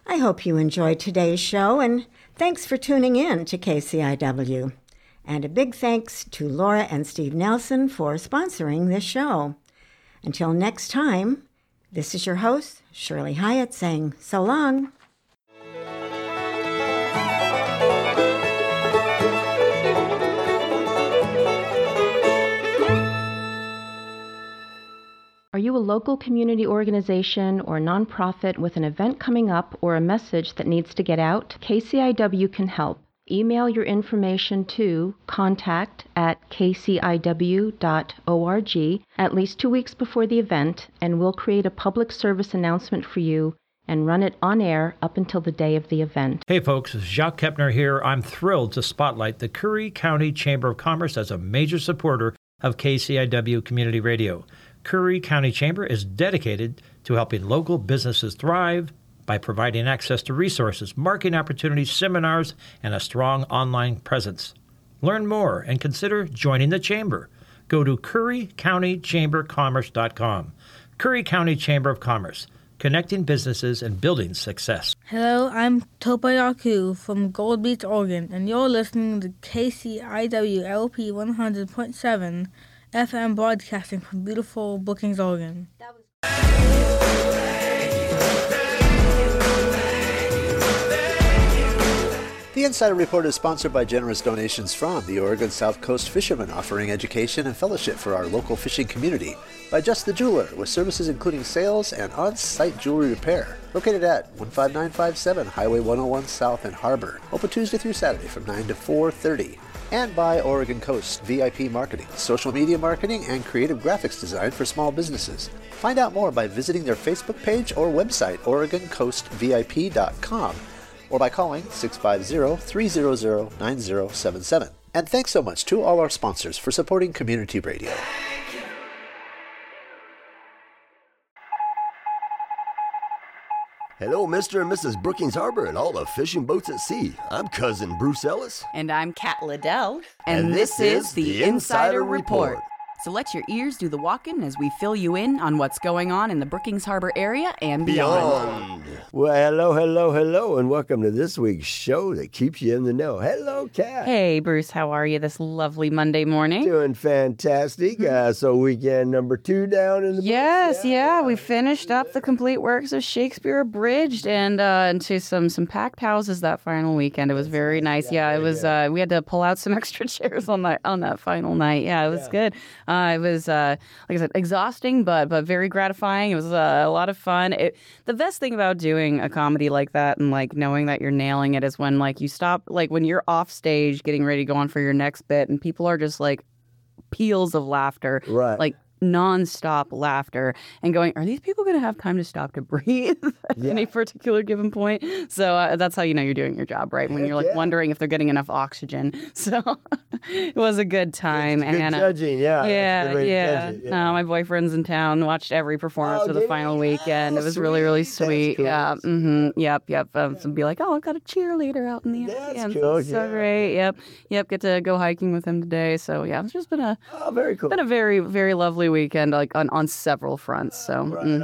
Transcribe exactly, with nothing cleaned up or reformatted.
I hope you enjoyed today's show, and thanks for tuning in to K C I W. And a big thanks to Laura and Steve Nelson for sponsoring this show. Until next time, this is your host, Shirley Hyatt, saying so long. Are you a local community organization or nonprofit with an event coming up or a message that needs to get out? K C I W can help. Email your information to contact at k c i w dot org at least two weeks before the event, and we'll create a public service announcement for you and run it on air up until the day of the event. Hey folks, Jacques Kepner here. I'm thrilled to spotlight the Curry County Chamber of Commerce as a major supporter of K C I W Community Radio. Curry County Chamber is dedicated to helping local businesses thrive by providing access to resources, marketing opportunities, seminars, and a strong online presence. Learn more and consider joining the Chamber. Go to curry county chamber commerce dot com. Curry County Chamber of Commerce, connecting businesses and building success. Hello, I'm Topa Yaku from Gold Beach, Oregon, and you're listening to K C I W L P one hundred point seven F M broadcasting from beautiful Brookings, Oregon. That was- The Insider Report is sponsored by generous donations from the Oregon South Coast Fishermen, offering education and fellowship for our local fishing community, by Just the Jeweler, with services including sales and on-site jewelry repair, located at one five nine five seven Highway one oh one South in Harbor, open Tuesday through Saturday from nine to four thirty. And by Oregon Coast V I P Marketing, social media marketing, and creative graphics design for small businesses. Find out more by visiting their Facebook page or website, oregon coast v i p dot com, or by calling six five zero, three zero zero, nine zero seven seven. And thanks so much to all our sponsors for supporting community radio. Hello, Mister and Missus Brookings Harbor and all the fishing boats at sea. I'm Cousin Bruce Ellis. And I'm Kat Liddell. And, and this, this is the Insider Report. Report. So let your ears do the walking as we fill you in on what's going on in the Brookings Harbor area and beyond. beyond. Well, hello, hello, hello, and welcome to this week's show that keeps you in the know. Hello, Kat. Hey, Bruce, how are you this lovely Monday morning? Doing fantastic. Uh, so weekend number two down in the Yes, books. yeah. yeah. We finished up the complete works of Shakespeare Abridged and uh, into some some packed houses that final weekend. It was very nice. Yeah, it was. Uh, we had to pull out some extra chairs on that on that final night. Yeah, it was yeah. good. Uh, it was, uh, like I said, exhausting, but but very gratifying. It was uh, a lot of fun. It, the best thing about doing a comedy like that and like knowing that you're nailing it is when like you stop, like when you're off stage getting ready to go on for your next bit and people are just like peals of laughter, right? Like nonstop laughter, and going, are these people going to have time to stop to breathe at yeah. any particular given point? So uh, that's how you know you're doing your job, right? When you're like yeah. wondering if they're getting enough oxygen. So it was a good time. It's good and judging, yeah. Yeah, yeah. It, yeah. No, my boyfriend's in town, watched every performance oh, of the final you? weekend. Oh, it was sweet. really, really sweet. Cool. Yeah. Mm-hmm. Yep. Yep. Um, so be like, oh, I've got a cheerleader out in the That's audience. cool. So yeah. great. Yep. Yep. Get to go hiking with him today. So yeah, it's just been a oh, very cool. Been a very, very lovely weekend, like on, on several fronts. So. Right. Mm.